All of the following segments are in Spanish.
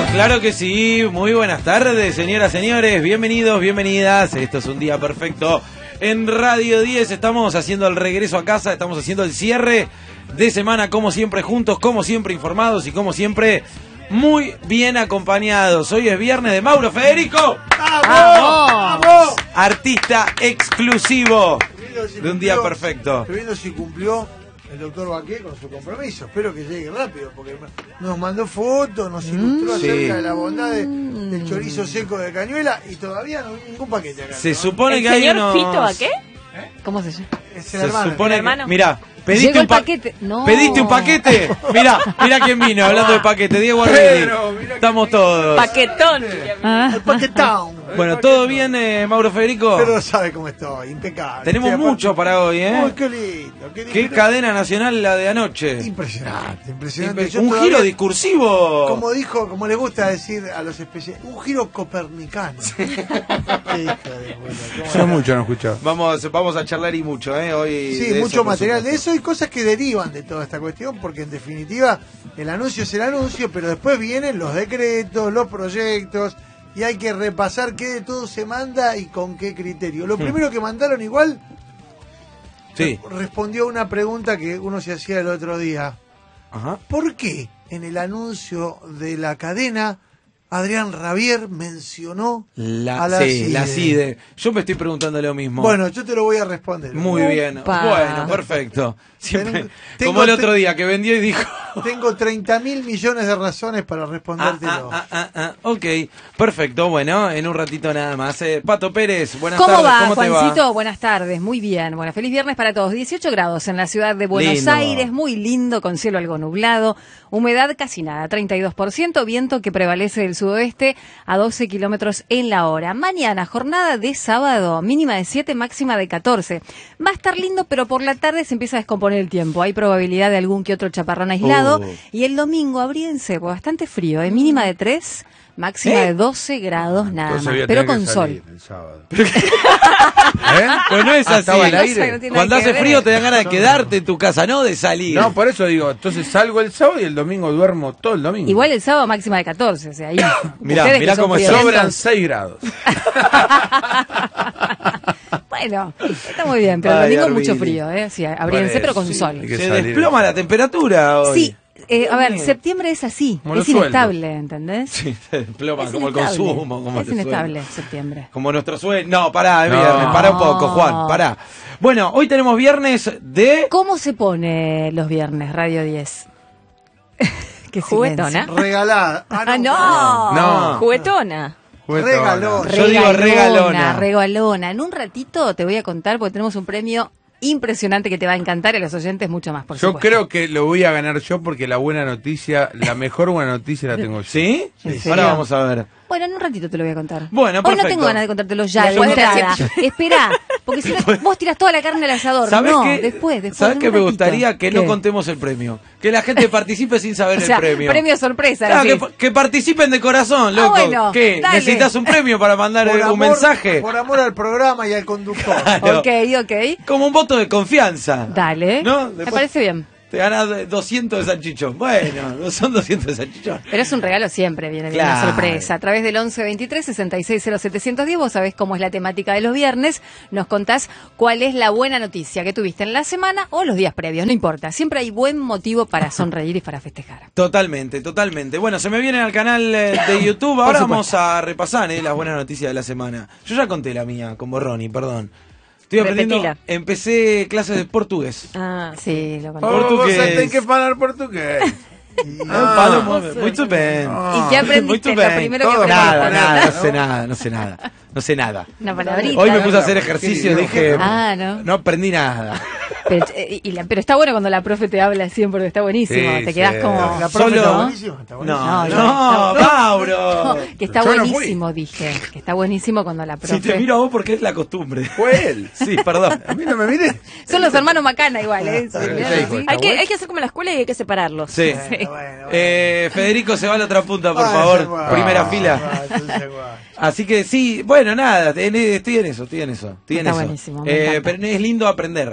Claro que sí, muy buenas tardes, señoras, señores, bienvenidos, bienvenidas. Esto es un día perfecto en Radio 10. Estamos haciendo el regreso a casa, estamos haciendo el cierre de semana, como siempre juntos, como siempre informados y como siempre muy bien acompañados. Hoy es viernes de Mauro Federico. ¡Vamos! ¡Vamos! Artista exclusivo de un día perfecto. Estoy viendo si cumplió el doctor Baqué con su compromiso. Espero que llegue rápido, porque nos mandó fotos, nos ilustró acerca de la bondad del chorizo seco de Cañuela y todavía no hay ningún paquete acá. Se supone que hay ¿Señor unos... Fito Baqué? ¿Cómo se llama? Es el Se hermano. supone ¿El hermano? que... Mirá, pediste Llegó un el paquete. No. ¿Pediste un paquete? Mirá quién vino hablando de paquete. Diego Arregui. Estamos todos. Paquetón. El paquetón. Bueno, ¿todo bien, Mauro Federico? Pero sabe cómo estoy, impecable. Tenemos Estoy mucho para hoy, ¿eh? Uy, qué lindo. Qué cadena nacional la de anoche. Impresionante, impresionante. Yo Un todavía, giro discursivo. como le gusta decir a los especialistas, un giro copernicano. Qué hijo de puta, Yo mucho no he escuchado. Vamos a charlar y mucho, hoy. Sí, de mucho eso, por material de supuesto. eso y cosas que derivan de toda esta cuestión, porque en definitiva el anuncio es el anuncio, pero después vienen los decretos, los proyectos, y hay que repasar qué de todo se manda y con qué criterio. Lo primero que mandaron igual Sí. respondió a una pregunta que uno se hacía el otro día. Ajá. ¿Por qué en el anuncio de la cadena Adrián Rabier mencionó a la CIDE? La CIDE. Yo me estoy preguntando lo mismo. Bueno, yo te lo voy a responder. Muy bien. Opa. Bueno, perfecto. Siempre, Tengo- como el otro día que vendió y dijo... Tengo 30.000 millones de razones para respondértelo. Ok, perfecto. Bueno, en un ratito nada más. Pato Pérez, buenas ¿Cómo tardes. va, ¿Cómo te Juancito? va? Buenas tardes, muy bien. Bueno, feliz viernes para todos. 18 grados en la ciudad de Buenos Lindo. Aires, muy lindo, con cielo algo nublado, humedad casi nada, 32%, viento que prevalece del sudoeste a 12 kilómetros en la hora. Mañana, jornada de sábado, mínima de 7, máxima de 14. Va a estar lindo, pero por la tarde se empieza a descomponer el tiempo. Hay probabilidad de algún que otro chaparrón aislado. Y el domingo, abríense, bastante frío, mínima de 3, máxima de 12 grados nada Entonces más, voy a pero tener con que sol. salir el sábado. Pues no es así. ¿Estaba al No sé, aire? no tiene Cuando nada que hace ver. frío te dan ganas de quedarte en tu casa, no de salir. No, por eso digo, entonces salgo el sábado y el domingo duermo todo el domingo. Igual el sábado máxima de 14, o sea, ahí. Mirá, ustedes mirá que son cómo es. friolentos. Sobran 6 grados. Bueno, está muy bien, pero el Ay, domingo mucho Arvide. frío, sí, abríense, Bueno, pero con sí, sol. hay que Se salir. desploma la temperatura hoy. Sí, a ver, mío. septiembre es así, Como los es inestable, ¿entendés? Sí, se desploma Es como el inestable, consumo. Como es el inestable sueldo. septiembre. Como nuestro sueño. No, pará, es No. viernes. Pará un poco, Juan, pará. Bueno, hoy tenemos viernes de... ¿Cómo se pone los viernes, Radio 10? Qué Juguetona. silencio. Regalada. Ah, no. No. Juguetona. Regaló. Yo digo regalona. Regalona. En un ratito te voy a contar porque tenemos un premio impresionante que te va a encantar y a los oyentes mucho más, por Yo supuesto. creo que lo voy a ganar yo porque la buena noticia, la mejor buena noticia la tengo yo. ¿Sí? ¿En serio? Ahora vamos a ver. Bueno, en un ratito te lo voy a contar. Bueno, Hoy no perfecto. tengo ganas de contártelo ya, de Después de la entrada. Espera, porque si no, vos tirás toda la carne al asador. ¿Sabes No, qué? después. ¿Sabes en un qué me ratito. gustaría? Que no ¿Qué? contemos el premio. Que la gente participe sin saber O sea, el premio. sorpresa. Claro, decís. que participen de corazón, loco. bueno, ¿Qué? dale. ¿Necesitas un premio para mandar Por un amor- mensaje? Por amor al programa y al conductor. Claro. Ok. Como un voto de confianza. Dale. ¿No? Me Después parece bien. te ganas 200 de salchichón. Bueno, no son 200 de salchichón. Pero es un regalo siempre, viene bien Claro. una sorpresa. A través del 1123-660710, vos sabés cómo es la temática de los viernes, nos contás cuál es la buena noticia que tuviste en la semana o los días previos, no importa. Siempre hay buen motivo para sonreír y para festejar. Totalmente. Bueno, se me vienen al canal de YouTube. Ahora vamos a repasar las buenas noticias de la semana. Yo ya conté la mía con Borroni, perdón. Estoy aprendiendo. Repetila. Empecé clases de portugués. Ah. Sí, lo conté. Oh, Portugués. vos tenés que falar portugués. Palo, muito bem. ¿Y qué aprendiste? Muito Lo bem. primero que Todo aprendiste. Nada, no sé nada. Una palabrita. Hoy me puse a hacer ejercicio y dije, Ah, ¿no? no aprendí nada. Pero, pero está bueno cuando la profe te habla así, porque está buenísimo. Sí, te quedás sí. como... La profe Solo- está buenísima, está buenísima. No, Mauro. Que está Yo no fui. buenísimo, dije. Que está buenísimo cuando la profe... Si te miro a vos porque es la costumbre. Fue él. Sí, perdón. A mí no me miré. Son los hermanos Macana igual, ¿eh? Sí, Sí. Hay que hacer como en la escuela y hay que separarlos. Sí. Bueno. Federico se va a la otra punta, por Ay, favor. se va. Primera Ah, fila. entonces, bueno. Así que sí, bueno, nada, estoy en eso. Está buenísimo, me encanta. Pero es lindo aprender. Vieron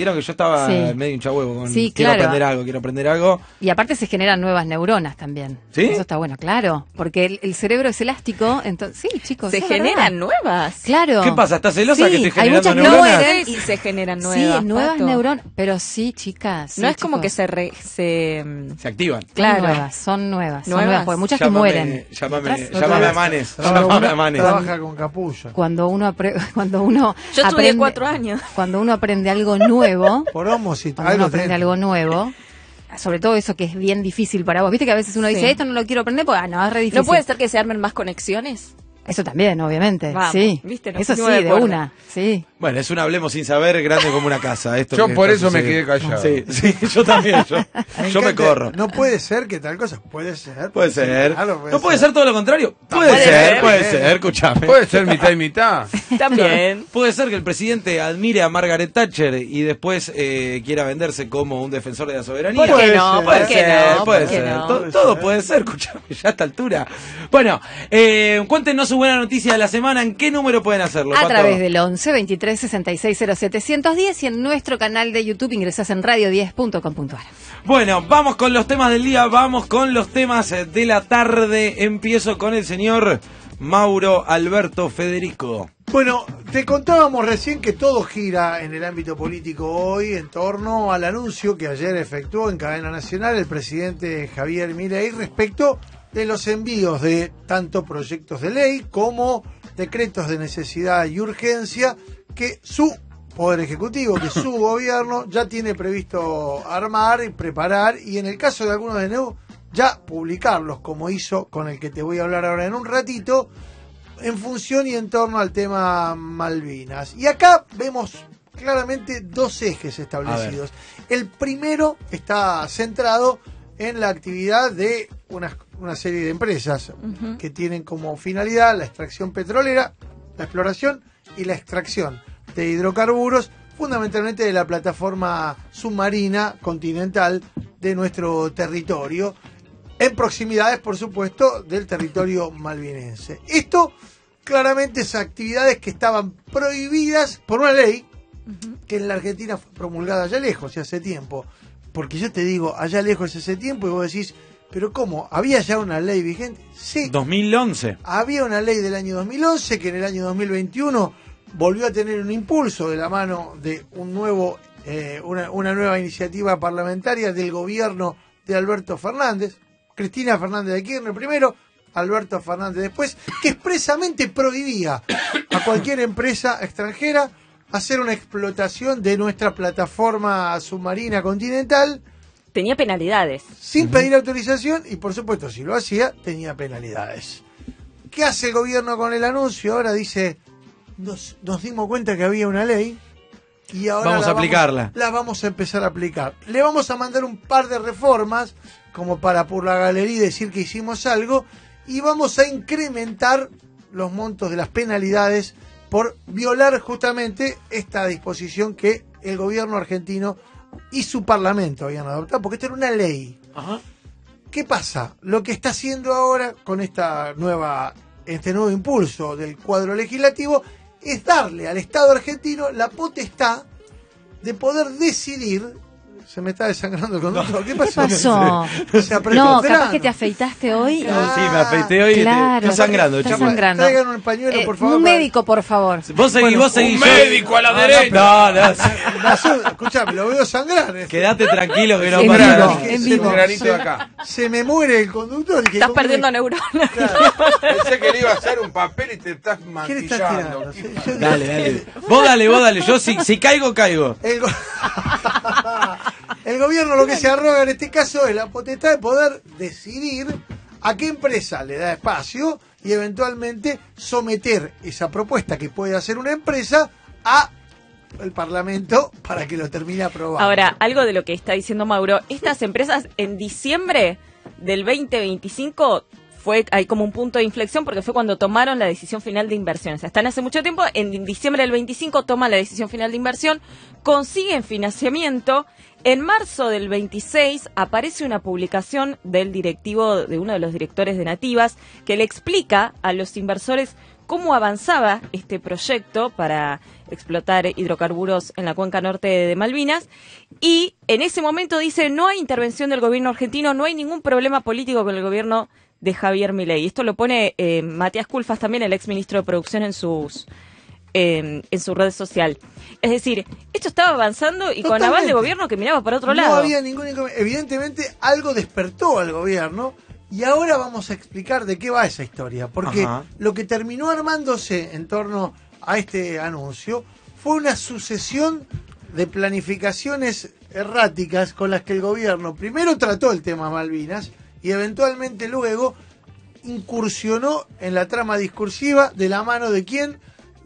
vieron que yo estaba Sí. medio hinchahuevo con Sí, quiero claro. aprender algo. Y aparte se generan nuevas neuronas también. ¿Sí? Eso está bueno, claro. Porque el cerebro es elástico, entonces sí, chicos. Se es generan verdad. nuevas. Claro. ¿Qué pasa? ¿Estás celosa Sí, que estoy hay generando muchas neuronas? mueren Y se generan Sí, nuevas. nuevas Pato. neuronas. Pero sí, chicas. No sí, es como chicos. que se Se activan. Claro. Son nuevas. ¿Nuevas? Porque muchas Llámame- que mueren. Llámame Otras- a Manes. Trabaja- Llámame a Manes. Trabaja con capullo. Cuando uno cuando uno Yo estudié aprende- 4 años. Cuando uno aprende algo nuevo, Por homos y cuando uno algo aprende tenés. algo nuevo, sobre todo eso que es bien difícil para vos. Viste que a veces uno dice, Sí. esto no lo quiero aprender, pues no, es re difícil. ¿No puede ser que se armen más conexiones? Eso también, obviamente. Vamos, sí. viste, nos Eso sí, pusimos de de acuerdo. una. Sí. Bueno, es un hablemos sin saber grande como una casa. Esto Yo que por está eso me sucediendo. quedé callado. Sí, sí, yo también. Yo me encanta. corro. No puede ser que tal cosa. Puede ser. Puede ser. Claro, ¿No puede ser todo lo contrario? Puede puede ser, ser. puede ser, escúchame. Puede ser mitad y mitad. También. Puede ser que el presidente admire a Margaret Thatcher y después quiera venderse como un defensor de la soberanía. ¿Por qué no? ser. Puede ¿Por qué ser, no? puede ¿Por qué ser. no? Todo puede ser, escúchame, ya a esta altura. Bueno, cuéntenos su buena noticia de la semana. ¿En qué número pueden hacerlo, A Pato? través del 11 23 66 0710 y en nuestro canal de YouTube ingresás en radio10.com.ar. Bueno, vamos con los temas del día, vamos con los temas de la tarde. Empiezo con el señor Mauro Alberto Federico. Bueno, te contábamos recién que todo gira en el ámbito político hoy en torno al anuncio que ayer efectuó en cadena nacional el presidente Javier Milei respecto de los envíos de tanto proyectos de ley como decretos de necesidad y urgencia que su Poder Ejecutivo, que su gobierno ya tiene previsto armar y preparar y en el caso de algunos de nuevo ya publicarlos, como hizo con el que te voy a hablar ahora en un ratito, en función y en torno al tema Malvinas. Y acá vemos claramente dos ejes establecidos. El primero está centrado en la actividad de una serie de empresas que tienen como finalidad la extracción petrolera, la exploración y la extracción de hidrocarburos, fundamentalmente de la plataforma submarina continental de nuestro territorio, en proximidades, por supuesto, del territorio malvinense. Esto claramente es actividades que estaban prohibidas por una ley que en la Argentina fue promulgada allá lejos, y hace tiempo. Porque yo te digo, allá lejos hace tiempo, y vos decís, ¿pero cómo? ¿Había ya una ley vigente? Sí, 2011. había una ley del año 2011 que en el año 2021 volvió a tener un impulso de la mano de un nuevo, una nueva iniciativa parlamentaria del gobierno de Alberto Fernández, Cristina Fernández de Kirchner primero, Alberto Fernández después, que expresamente prohibía a cualquier empresa extranjera hacer una explotación de nuestra plataforma submarina continental Tenía penalidades. sin pedir autorización y por supuesto si lo hacía tenía penalidades. ¿Qué hace el gobierno con el anuncio? Ahora dice, nos dimos cuenta que había una ley y ahora Vamos a aplicarla. la vamos a empezar a aplicar. Le vamos a mandar un par de reformas como para por la galería decir que hicimos algo y vamos a incrementar los montos de las penalidades por violar justamente esta disposición que el gobierno argentino y su parlamento habían adoptado, porque esto era una ley. Ajá. ¿Qué pasa? Lo que está haciendo ahora con este nuevo impulso del cuadro legislativo es darle al Estado argentino la potestad de poder decidir. Se me está desangrando el conductor. ¿Qué pasó? ¿Qué pasó? Se apretó No, el capaz grano. que te afeitaste hoy. Ah, Sí, me afeité hoy. claro. Estoy sangrando, Está chapa. sangrando. Traigan un pañuelo, por favor. Un para- médico, por favor. Vos seguís. Un médico a la derecha. No. Escuchame, lo veo sangrar. Quédate tranquilo que no En pasa vivo, nada. en Se vivo. me- Granito de acá. Se me muere el conductor. Dije, Estás ¿cómo perdiendo que- neuronas. Claro. Pensé que le iba a hacer un papel y te estás ¿Quién está tirando? maquillando. Sí, yo- Dale. Vos dale. Yo si caigo, caigo. El, el gobierno lo que se arroga en este caso es la potestad de poder decidir a qué empresa le da espacio y eventualmente someter esa propuesta que puede hacer una empresa a el Parlamento para que lo termine aprobando. Ahora, algo de lo que está diciendo Mauro, estas empresas en diciembre del 2025 hay como un punto de inflexión porque fue cuando tomaron la decisión final de inversión. O sea, están hace mucho tiempo, en diciembre del 25 toman la decisión final de inversión, consiguen financiamiento En marzo del 26 aparece una publicación del directivo, de uno de los directores de Nativas, que le explica a los inversores cómo avanzaba este proyecto para explotar hidrocarburos en la cuenca norte de Malvinas, y en ese momento dice: no hay intervención del gobierno argentino, no hay ningún problema político con el gobierno de Javier Milei. Esto lo pone Matías Culfas, también el ex ministro de Producción, en su red social. Es decir, esto estaba avanzando y Totalmente. con aval de gobierno que miraba para otro lado. No había ningún inconveniente. Evidentemente algo despertó al gobierno y ahora vamos a explicar de qué va esa historia. Porque Ajá. lo que terminó armándose en torno a este anuncio fue una sucesión de planificaciones erráticas con las que el gobierno primero trató el tema Malvinas y eventualmente luego incursionó en la trama discursiva de la mano de quién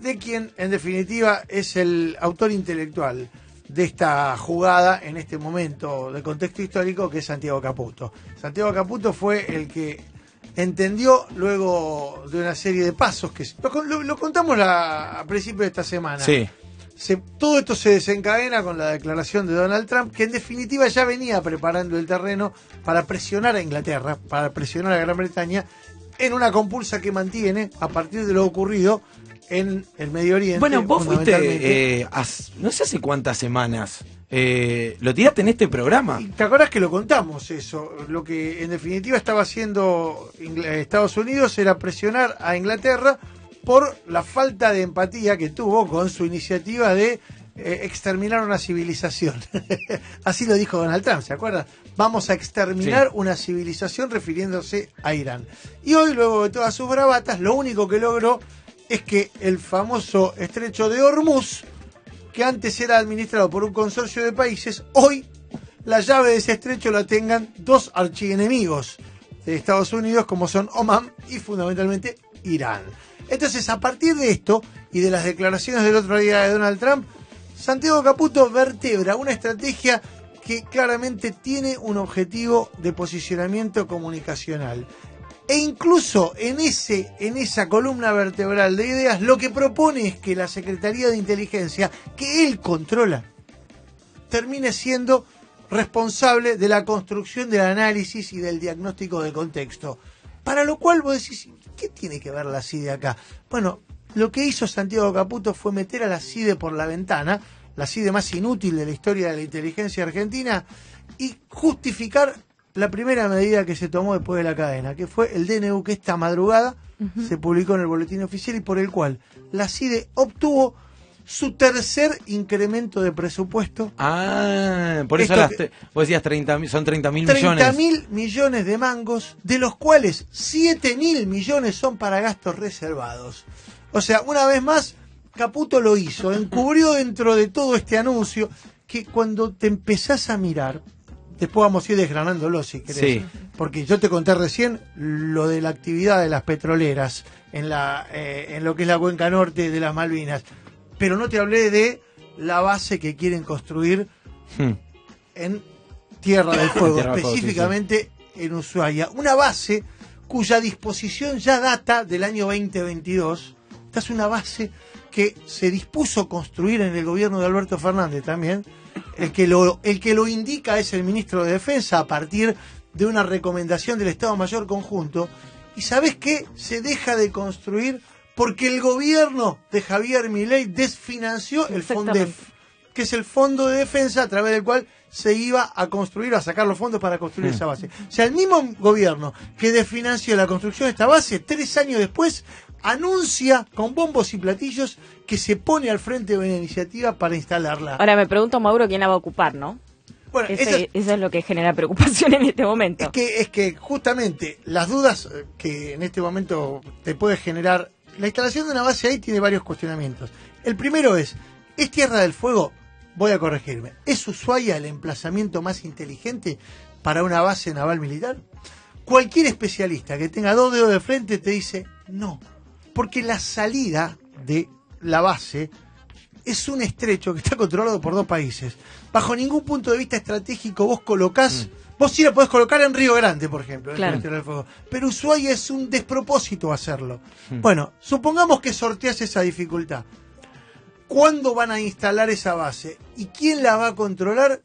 en definitiva es el autor intelectual de esta jugada en este momento de contexto histórico, que es Santiago Caputo. Santiago Caputo fue el que entendió, luego de una serie de pasos que lo contamos a principios de esta semana. Sí. Todo esto se desencadena con la declaración de Donald Trump, que en definitiva ya venía preparando el terreno para presionar a Inglaterra, para presionar a Gran Bretaña, en una compulsa que mantiene a partir de lo ocurrido en el Medio Oriente. Bueno, vos fundamentalmente. fuiste, no sé hace cuántas semanas, lo tiraste en este programa. ¿Y te acordás que lo contamos eso? Lo que en definitiva estaba haciendo Estados Unidos era presionar a Inglaterra por la falta de empatía que tuvo con su iniciativa de exterminar una civilización. Así lo dijo Donald Trump, ¿se acuerdan? Vamos a exterminar una civilización, refiriéndose a Irán. Y hoy, luego de todas sus bravatas, lo único que logró es que el famoso estrecho de Hormuz, que antes era administrado por un consorcio de países, hoy la llave de ese estrecho la tengan dos archienemigos de Estados Unidos, como son Omán y fundamentalmente Irán. Entonces, a partir de esto y de las declaraciones del otro día de Donald Trump, Santiago Caputo vertebra una estrategia que claramente tiene un objetivo de posicionamiento comunicacional. E incluso en esa columna vertebral de ideas, lo que propone es que la Secretaría de Inteligencia, que él controla, termine siendo responsable de la construcción del análisis y del diagnóstico de contexto. Para lo cual vos decís, ¿qué tiene que ver la CIDE acá? Bueno, lo que hizo Santiago Caputo fue meter a la CIDE por la ventana, la CIDE más inútil de la historia de la inteligencia argentina, y justificar la primera medida que se tomó después de la cadena, que fue el DNU, que esta madrugada se publicó en el boletín oficial y por el cual la CIDE obtuvo su tercer incremento de presupuesto. Ah, por eso vos decías 30, son 30.000 millones. 30.000 millones de mangos, de los cuales 7.000 millones son para gastos reservados. O sea, una vez más, Caputo lo hizo, encubrió dentro de todo este anuncio, que cuando te empezás a mirar, después vamos a ir desgranándolo si querés, sí, porque yo te conté recién lo de la actividad de las petroleras en lo que es la cuenca norte de las Malvinas, pero no te hablé de la base que quieren construir en Tierra del Fuego, Tierra del Fuego, específicamente en Ushuaia, una base cuya disposición ya data del año 2022. Esta es una base que se dispuso construir en el gobierno de Alberto Fernández también. El que lo indica es el ministro de Defensa a partir de una recomendación del Estado Mayor Conjunto. ¿Y sabés qué? Se deja de construir porque el gobierno de Javier Milei desfinanció el FONDEF, que es el Fondo de Defensa a través del cual se iba a construir, a sacar los fondos para construir esa base. O sea, el mismo gobierno que desfinanció la construcción de esta base, 3 años después, anuncia con bombos y platillos que se pone al frente de una iniciativa para instalarla. Ahora me pregunto, Mauro, quién la va a ocupar, ¿no? Bueno, Eso es lo que genera preocupación en este momento. Es que justamente las dudas que en este momento te puede generar la instalación de una base ahí tiene varios cuestionamientos. El primero ¿es Tierra del Fuego? Voy a corregirme. ¿Es Ushuaia el emplazamiento más inteligente para una base naval militar? Cualquier especialista que tenga 2 dedos de frente te dice no, porque la salida de la base es un estrecho que está controlado por 2 países. Bajo ningún punto de vista estratégico vos colocás... Vos sí la podés colocar en Río Grande, por ejemplo, claro, en Tierra del Fuego. Pero Ushuaia es un despropósito hacerlo. Bueno, supongamos que sorteás esa dificultad. ¿Cuándo van a instalar esa base? ¿Y quién la va a controlar?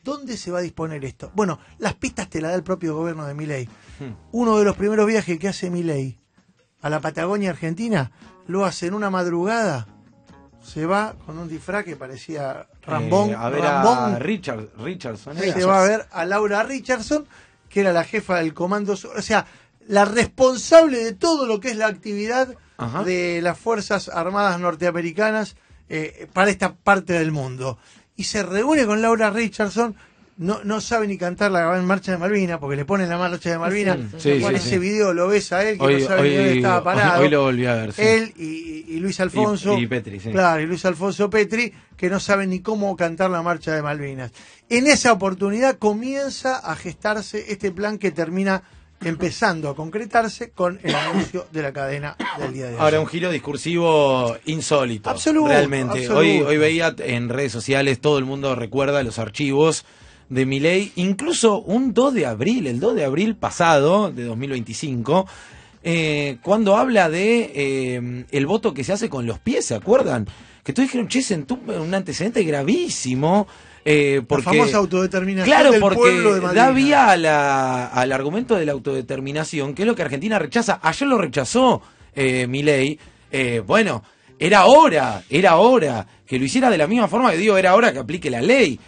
¿dónde se va a disponer esto? Bueno, las pistas te las da el propio gobierno de Milei. Uno de los primeros viajes que hace Milei a la Patagonia Argentina lo hace en una madrugada. Se va con un disfraz que parecía Rambón. A ver a Richardson. Se va a ver a Laura Richardson, que era la jefa del Comando Sur, o sea, la responsable de todo lo que es la actividad de las Fuerzas Armadas norteamericanas para esta parte del mundo. Y se reúne con Laura Richardson, no sabe ni cantar la marcha de Malvinas, porque le ponen la marcha de Malvinas. Ese video lo ves a él, que no sabe ni dónde estaba parado. Hoy lo volví a ver. Sí. Él y Luis Alfonso. Y Petri, sí. Claro, y Luis Alfonso Petri, que no saben ni cómo cantar la marcha de Malvinas. En esa oportunidad comienza a gestarse este plan que termina empezando a concretarse con el anuncio de la cadena del día de hoy. Ahora, un giro discursivo insólito. Absoluto. Realmente. Absoluto. Hoy veía en redes sociales, todo el mundo recuerda los archivos de Milei, incluso un 2 de abril, el 2 de abril pasado, de 2025, cuando habla de el voto que se hace con los pies, ¿se acuerdan? Que todos dijeron, che, sentó un antecedente gravísimo. Porque, la famosa autodeterminación claro, del porque pueblo de Malvinas. da vía al argumento de la autodeterminación, que es lo que Argentina rechaza. Ayer lo rechazó Milei. Bueno, era hora que lo hiciera de la misma forma que digo, era hora que aplique la ley.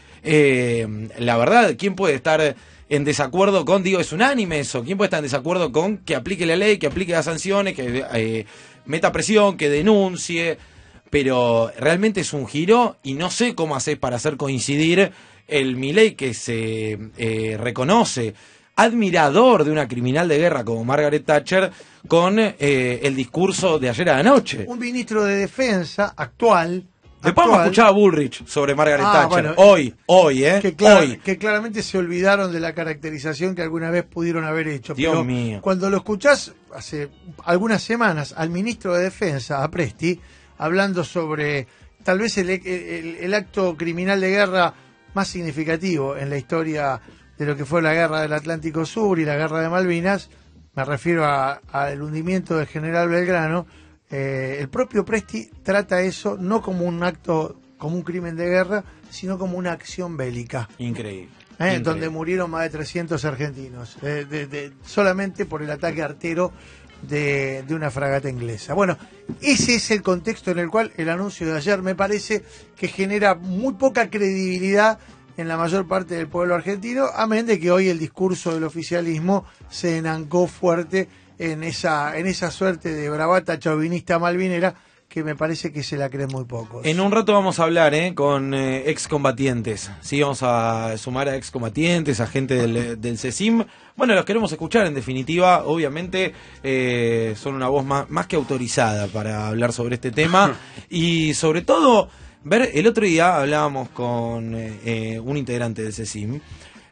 La verdad, ¿quién puede estar en desacuerdo con, es unánime eso? ¿Quién puede estar en desacuerdo con que aplique la ley, que aplique las sanciones, que meta presión, que denuncie? Pero realmente es un giro y no sé cómo hacer para hacer coincidir el Milei que se reconoce admirador de una criminal de guerra como Margaret Thatcher con el discurso de ayer a la noche. Un ministro de defensa actual. Después vamos a escuchar a Bullrich sobre Margaret Thatcher. Bueno, hoy. Que claramente se olvidaron de la caracterización que alguna vez pudieron haber hecho. Dios pero mío. Cuando lo escuchás hace algunas semanas al ministro de defensa, a Presti, hablando sobre tal vez el acto criminal de guerra más significativo en la historia de lo que fue la guerra del Atlántico Sur y la guerra de Malvinas, me refiero al hundimiento del general Belgrano. El propio Presti trata eso no como un acto, como un crimen de guerra, sino como una acción bélica. Increíble. Donde murieron más de 300 argentinos, solamente por el ataque artero de una fragata inglesa. Bueno, ese es el contexto en el cual el anuncio de ayer me parece que genera muy poca credibilidad en la mayor parte del pueblo argentino, amén de que hoy el discurso del oficialismo se enancó fuerte en esa suerte de bravata chauvinista malvinera que me parece que se la creen muy pocos. En un rato vamos a hablar con excombatientes. Sí, vamos a sumar a excombatientes, a gente del CECIM. Bueno, los queremos escuchar, en definitiva, obviamente son una voz más que autorizada para hablar sobre este tema. Y sobre todo, el otro día hablábamos con un integrante del CECIM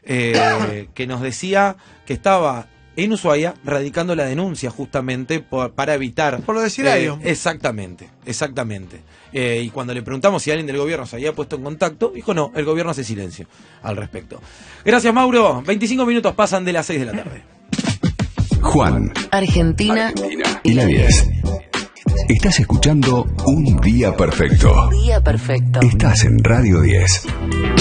que nos decía que estaba en Ushuaia radicando la denuncia justamente para evitar... Por lo de Silayo. Exactamente. Y cuando le preguntamos si alguien del gobierno se había puesto en contacto, dijo no, el gobierno hace silencio al respecto. Gracias, Mauro. 25 minutos pasan de las 6 de la tarde. Juan, Argentina y la 10. Estás escuchando Un Día Perfecto. Día Perfecto. Estás en Radio 10.